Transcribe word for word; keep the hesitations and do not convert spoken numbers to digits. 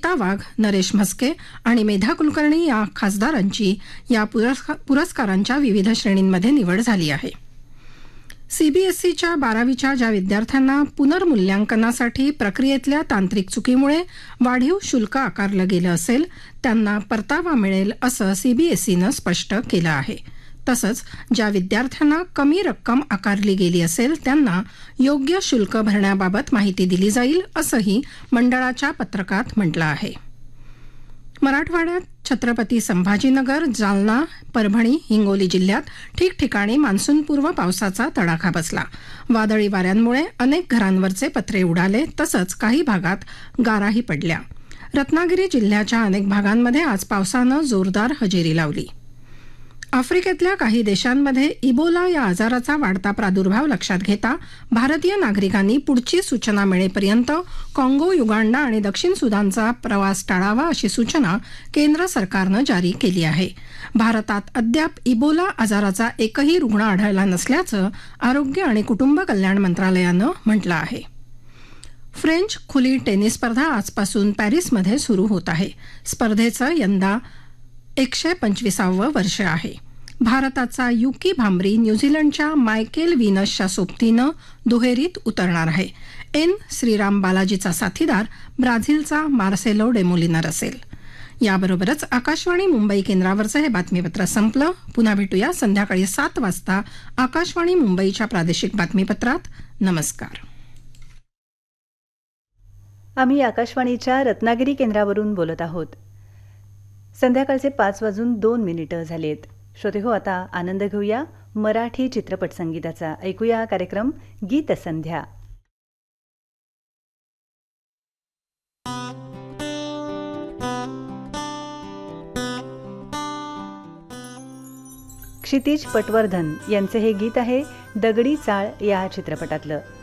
रीता वाघ, नरेश म्हस्के आणि मेधा कुलकर्णी या खासदारांची या पुरस्कारांच्या विविध श्रेणींमध्ये निवड झाली आहे. सीबीएसईच्या बारावीच्या ज्या विद्यार्थ्यांना पुनर्मूल्यांकनासाठी प्रक्रियेतल्या तांत्रिक चुकीमुळे वाढीव शुल्क आकारलं गेलं असेल त्यांना परतावा मिळेल असं सीबीएसईनं स्पष्ट केलं आहे. तसंच ज्या विद्यार्थ्यांना कमी रक्कम आकारली गेली असेल त्यांना योग्य शुल्क भरण्याबाबत माहिती दिली जाईल असंही मंडळाच्या पत्रकात म्हटलं आहे. मराठवाड्यात छत्रपती संभाजीनगर, जालना, परभणी, हिंगोली जिल्ह्यात ठिकठिकाणी मान्सूनपूर्व पावसाचा तडाखा बसला. वादळी वाऱ्यांमुळे अनेक घरांवरचे पत्रे उडाले तसंच काही भागात गाराही पडल्या. रत्नागिरी जिल्ह्याच्या अनेक भागांमध्ये आज पावसानं जोरदार हजेरी लावली. आफ्रिकेतल्या काही देशांमध्ये इबोला या आजाराचा वाढता प्रादुर्भाव लक्षात घेता भारतीय नागरिकांनी पुढची सूचना मिळेपर्यंत काँगो, युगांडा आणि दक्षिण सुदानचा प्रवास टाळावा अशी सूचना केंद्र सरकारनं जारी केली आहे. भारतात अद्याप इबोला आजाराचा एकही रुग्ण आढळला नसल्याचं आरोग्य आणि कुटुंब कल्याण मंत्रालयानं म्हटलं आहे. फ्रेंच खुली टेनिस स्पर्धा आजपासून पॅरिसमध्ये सुरू होत आहे. स्पर्धेचं यंदा एकशे पंचवीसावं वर्ष आहे. भारताचा युकी भांबरी न्यूझीलंडच्या मायकेल व्हीनसच्या सोबतीनं दुहेरीत उतरणार आहे. एन श्रीराम बालाजीचा साथीदार ब्राझीलचा मार्सेलो डेमोलिनर असेल. याबरोबरच आकाशवाणी मुंबई केंद्रावरचं हे बातमीपत्र संपलं. पुन्हा भेटूया संध्याकाळी सात वाजता आकाशवाणी मुंबईच्या प्रादेशिक बातमीपत्रात. नमस्कार. आम्ही आकाशवाणीच्या रत्नागिरी केंद्रावरून बोलत आहोत. संध्याकाळचे पाच वाजून दोन मिनिटं झालेत. श्रोते हो, आता आनंद घेऊया मराठी चित्रपट संगीताचा. ऐकूया कार्यक्रम गीतसंध्या. क्षितिज पटवर्धन यांचे हे गीत आहे दगडी चाळ या चित्रपटातलं.